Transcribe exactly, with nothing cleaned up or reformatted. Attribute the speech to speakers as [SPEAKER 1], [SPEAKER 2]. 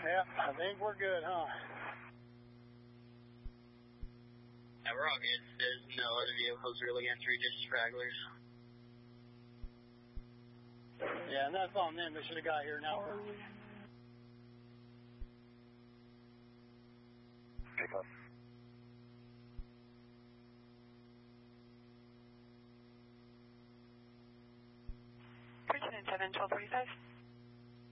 [SPEAKER 1] Yeah, I think we're good, huh?
[SPEAKER 2] Yeah, we're all good. There's no other vehicles really entering, just stragglers.
[SPEAKER 1] Yeah, and that's on them. They should have got here an hour early.
[SPEAKER 3] Pick up.
[SPEAKER 4] Bridgeton seven, twelve forty-five.